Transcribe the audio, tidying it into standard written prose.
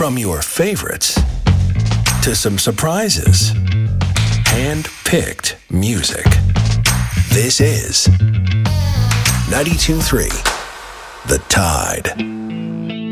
From your favorites to some surprises. Hand-picked music. This is 92.3 The Tide.